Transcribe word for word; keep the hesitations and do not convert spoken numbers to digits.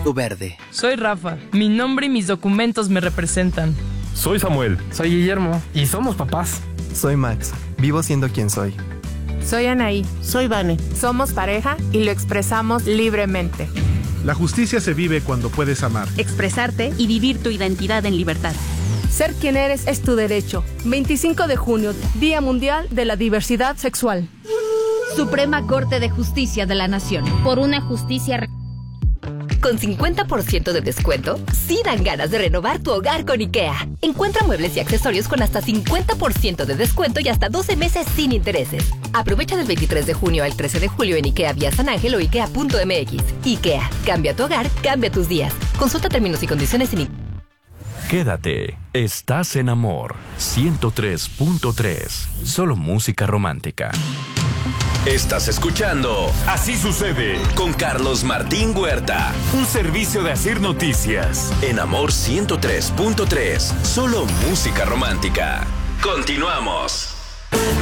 Verde. Soy Rafa. Mi nombre y mis documentos me representan. Soy Samuel. Soy Guillermo. Y somos papás. Soy Max. Vivo siendo quien soy. Soy Anaí. Soy Vane. Somos pareja y lo expresamos libremente. La justicia se vive cuando puedes amar, expresarte y vivir tu identidad en libertad. Ser quien eres es tu derecho. veinticinco de junio, Día Mundial de la Diversidad Sexual. Suprema Corte de Justicia de la Nación. Por una justicia... Con cincuenta por ciento de descuento, sí dan ganas de renovar tu hogar con IKEA. Encuentra muebles y accesorios con hasta cincuenta por ciento de descuento y hasta doce meses sin intereses. Aprovecha del veintitrés de junio al trece de julio en IKEA Vía San Ángel o ikea punto m x. IKEA, cambia tu hogar, cambia tus días. Consulta términos y condiciones en IKEA. Quédate, estás en Amor ciento tres punto tres. Solo música romántica. Estás escuchando Así Sucede con Carlos Martín Huerta. Un servicio de Asir Noticias. En Amor ciento tres punto tres. Solo música romántica. Continuamos.